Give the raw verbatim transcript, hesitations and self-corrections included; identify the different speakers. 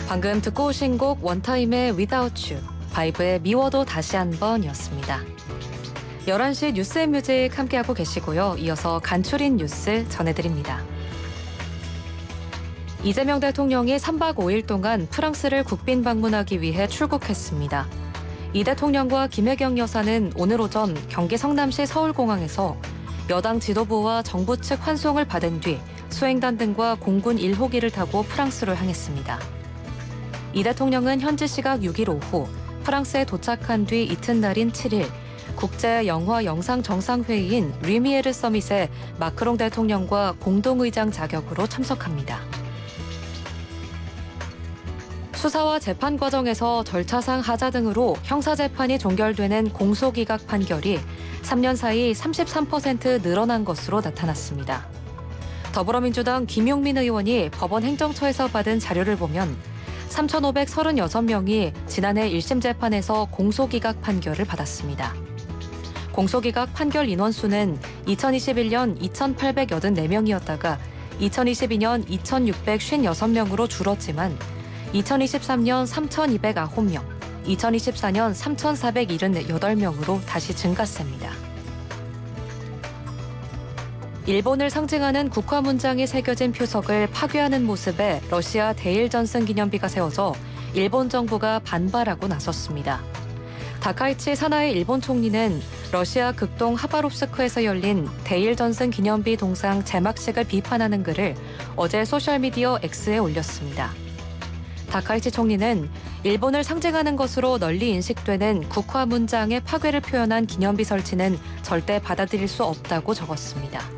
Speaker 1: 방금 듣고 오신 곡 원타임의 Without You, 바이브의 미워도 다시 한번이었습니다. 열한 시 뉴스앤뮤직 함께하고 계시고요. 이어서 간추린 뉴스 전해드립니다. 이재명 대통령이 삼박 오일 동안 프랑스를 국빈 방문하기 위해 출국했습니다. 이 대통령과 김혜경 여사는 오늘 오전 경기 성남시 서울공항에서 여당 지도부와 정부 측 환송을 받은 뒤 수행단 등과 공군 일 호기를 타고 프랑스로 향했습니다. 이 대통령은 현지 시각 육 일 오후 프랑스에 도착한 뒤 이튿날인 칠 일 국제 영화 영상 정상회의인 리미에르 서밋에 마크롱 대통령과 공동의장 자격으로 참석합니다. 수사와 재판 과정에서 절차상 하자 등으로 형사재판이 종결되는 공소기각 판결이 삼 년 사이 삼십삼 퍼센트 늘어난 것으로 나타났습니다. 더불어민주당 김용민 의원이 법원 행정처에서 받은 자료를 보면 삼천오백삼십육 명이 지난해 일 심 재판에서 공소기각 판결을 받았습니다. 공소기각 판결 인원수는 이천이십일 년 이천팔백팔십사 명이었다가 이천이십이 년 이천육백오십육 명으로 줄었지만 이천이십삼 년 삼천이백구 명, 이천이십사 년 삼천사백칠십팔 명으로 다시 증가세입니다. 일본을 상징하는 국화 문장이 새겨진 표석을 파괴하는 모습의 러시아 대일 전승 기념비가 세워져 일본 정부가 반발하고 나섰습니다. 다카이치 사나이 일본 총리는 러시아 극동 하바롭스크에서 열린 대일 전승 기념비 동상 제막식을 비판하는 글을 어제 소셜미디어 X에 올렸습니다. 다카이치 총리는 일본을 상징하는 것으로 널리 인식되는 국화 문장의 파괴를 표현한 기념비 설치는 절대 받아들일 수 없다고 적었습니다.